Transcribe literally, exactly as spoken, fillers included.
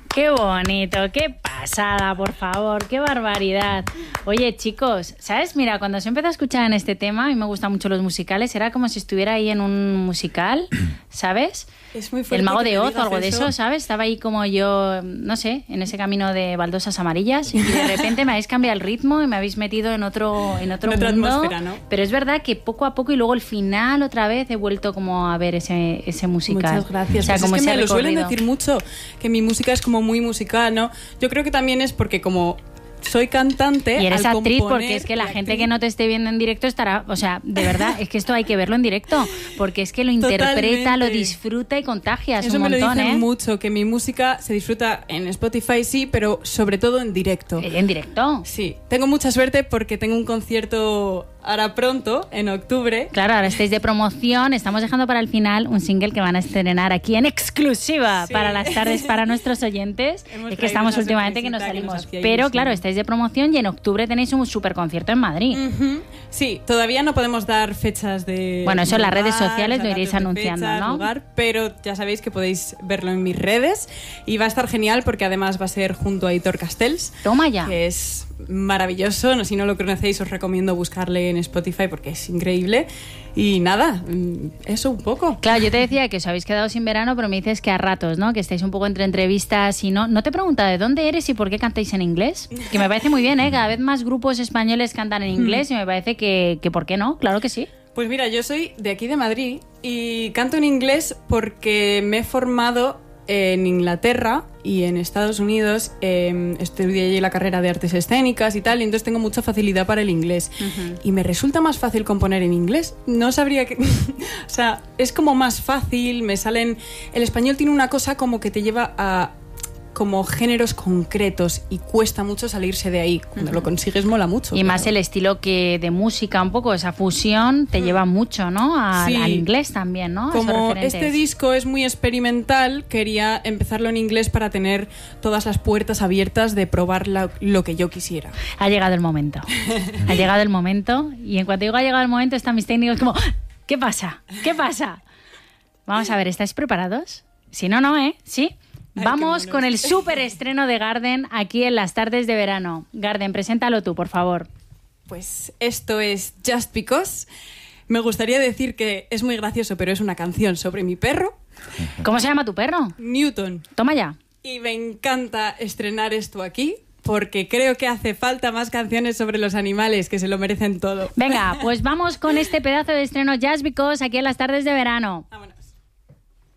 Qué bonito, qué pasada, por favor, qué barbaridad. Oye, chicos, ¿sabes? Mira, cuando se empezó a escuchar en este tema, a mí me gustan mucho los musicales, era como si estuviera ahí en un musical, ¿sabes? Es muy fuerte. El Mago que de me Oz o digas algo de eso, ¿sabes? Estaba ahí como yo, no sé, en ese camino de baldosas amarillas y de repente me habéis cambiado el ritmo y me habéis metido en otro, en otro En otra mundo. atmósfera, ¿no? Pero es verdad que poco a poco y luego el final otra vez he vuelto como a ver ese, ese musical. Muchas gracias. O sea, Pues como es que ese me lo suelen recorrido. decir mucho, que mi música es como muy musical, ¿no? Yo creo que también es porque como soy cantante. Y eres al actriz componer, porque es que la gente actriz, que no te esté viendo en directo estará, o sea, de verdad, es que esto hay que verlo en directo, porque es que lo interpreta, Totalmente. lo disfruta y contagias Eso un me montón, lo dicen ¿eh? mucho, que mi música se disfruta en Spotify, sí, pero sobre todo en directo. En directo. Sí, tengo mucha suerte porque tengo un concierto ahora pronto, en octubre. Claro, ahora estáis de promoción, estamos dejando para el final un single que van a estrenar aquí en exclusiva Sí. para las tardes para nuestros oyentes. Hemos Es que traído estamos una últimamente que nos sorpresita que nos salimos. hacía Pero ilusión. claro, estáis de promoción y en octubre tenéis un super concierto en Madrid. Ujú. Sí, todavía no podemos dar fechas de. Bueno, eso en las lugar, redes sociales o sea, lo iréis datos de anunciando, fechas, ¿no? lugar, pero ya sabéis que podéis verlo en mis redes y va a estar genial porque además va a ser junto a Hitor Castells. Toma ya. Que es maravilloso. No, si no lo conocéis, os recomiendo buscarle en Spotify porque es increíble. Y nada, mm, eso un poco. Claro, yo te decía que os habéis quedado sin verano, pero me dices que a ratos, ¿no? Que estáis un poco entre entrevistas y no. No te he preguntado de dónde eres y por qué cantáis en inglés. Que me parece muy bien, ¿eh? Cada vez más grupos españoles cantan en inglés y me parece que, que ¿por qué no? Claro que sí. Pues mira, yo soy de aquí de Madrid y canto en inglés porque me he formado en Inglaterra y en Estados Unidos. Eh, estudié allí la carrera de artes escénicas y tal, y entonces tengo mucha facilidad para el inglés. Uh-huh. Y me resulta más fácil componer en inglés. No sabría que... o sea, es como más fácil, me salen... El español tiene una cosa como que te lleva a... como géneros concretos y cuesta mucho salirse de ahí. Cuando uh-huh. lo consigues mola mucho. Y claro. más el estilo que de música, un poco esa fusión te uh-huh. lleva mucho, ¿no? Al, sí. al inglés también, ¿no? Como este disco es muy experimental, quería empezarlo en inglés para tener todas las puertas abiertas de probar la, lo que yo quisiera. Ha llegado el momento. Ha llegado el momento y en cuanto digo ha llegado el momento están mis técnicos como ¿qué pasa? ¿Qué pasa? Vamos a ver, ¿estáis preparados? Si no, no, ¿eh? ¿Sí? Ay, vamos con el súper estreno de Garden aquí en las tardes de verano. Garden, preséntalo tú, por favor. Pues esto es Just Because. Me gustaría decir que es muy gracioso, pero es una canción sobre mi perro. ¿Cómo se llama tu perro? Newton. Toma ya. Y me encanta estrenar esto aquí porque creo que hace falta más canciones sobre los animales, que se lo merecen todo. Venga, pues vamos con este pedazo de estreno Just Because aquí en las tardes de verano. Vámonos.